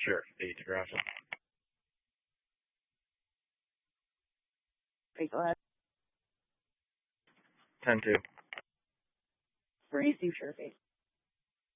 Sure. 8 to Gratiot. Okay, go ahead. 10-2. Bernie Steve Sharpie.